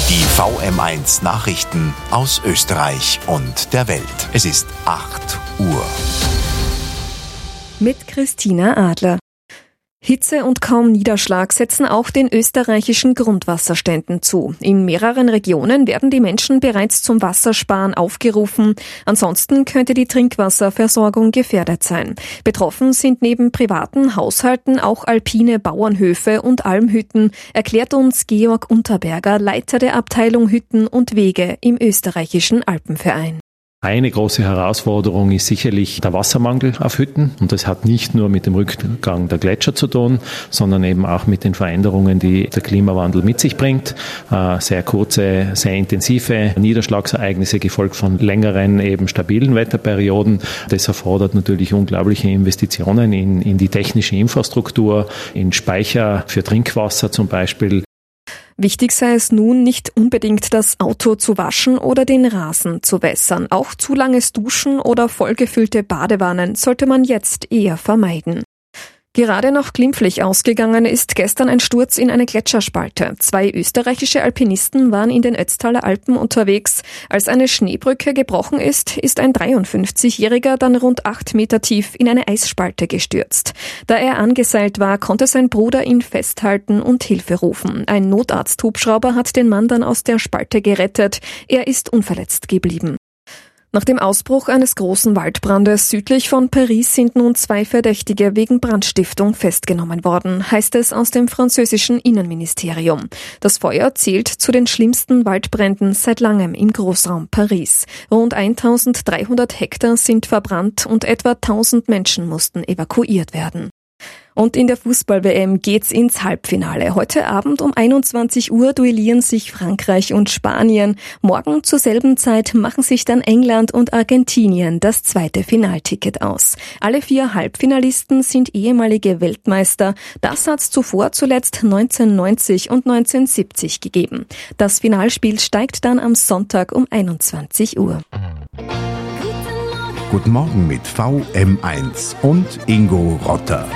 Die VM1 Nachrichten aus Österreich und der Welt. Es ist 8 Uhr. Mit Christina Adler. Hitze und kaum Niederschlag setzen auch den österreichischen Grundwasserständen zu. In mehreren Regionen werden die Menschen bereits zum Wassersparen aufgerufen. Ansonsten könnte die Trinkwasserversorgung gefährdet sein. Betroffen sind neben privaten Haushalten auch alpine Bauernhöfe und Almhütten, erklärt uns Georg Unterberger, Leiter der Abteilung Hütten und Wege im österreichischen Alpenverein. Eine große Herausforderung ist sicherlich der Wassermangel auf Hütten. Und das hat nicht nur mit dem Rückgang der Gletscher zu tun, sondern eben auch mit den Veränderungen, die der Klimawandel mit sich bringt. Sehr kurze, sehr intensive Niederschlagsereignisse, gefolgt von längeren, eben stabilen Wetterperioden. Das erfordert natürlich unglaubliche Investitionen in die technische Infrastruktur, in Speicher für Trinkwasser zum Beispiel. Wichtig sei es nun, nicht unbedingt das Auto zu waschen oder den Rasen zu wässern. Auch zu langes Duschen oder vollgefüllte Badewannen sollte man jetzt eher vermeiden. Gerade noch glimpflich ausgegangen ist gestern ein Sturz in eine Gletscherspalte. 2 österreichische Alpinisten waren in den Ötztaler Alpen unterwegs. Als eine Schneebrücke gebrochen ist ein 53-Jähriger dann rund 8 Meter tief in eine Eisspalte gestürzt. Da er angeseilt war, konnte sein Bruder ihn festhalten und Hilfe rufen. Ein Notarzt-Hubschrauber hat den Mann dann aus der Spalte gerettet. Er ist unverletzt geblieben. Nach dem Ausbruch eines großen Waldbrandes südlich von Paris sind nun 2 Verdächtige wegen Brandstiftung festgenommen worden, heißt es aus dem französischen Innenministerium. Das Feuer zählt zu den schlimmsten Waldbränden seit langem im Großraum Paris. Rund 1300 Hektar sind verbrannt und etwa 1000 Menschen mussten evakuiert werden. Und in der Fußball-WM geht's ins Halbfinale. Heute Abend um 21 Uhr duellieren sich Frankreich und Spanien. Morgen zur selben Zeit machen sich dann England und Argentinien das zweite Finalticket aus. Alle 4 Halbfinalisten sind ehemalige Weltmeister. Das hat's zuvor zuletzt 1990 und 1970 gegeben. Das Finalspiel steigt dann am Sonntag um 21 Uhr. Guten Morgen mit VM1 und Ingo Rotter.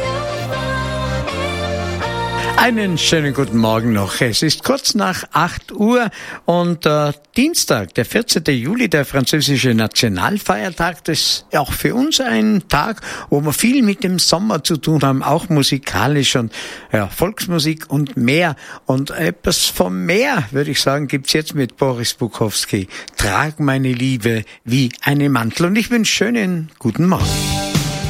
Einen schönen guten Morgen noch. Es ist kurz nach 8 Uhr und Dienstag, der 14. Juli, der französische Nationalfeiertag. Das ist auch für uns ein Tag, wo wir viel mit dem Sommer zu tun haben, auch musikalisch und Volksmusik und mehr. Und etwas vom Meer, würde ich sagen, gibt's jetzt mit Boris Bukowski. Trag meine Liebe wie einen Mantel. Und ich wünsche schönen guten Morgen.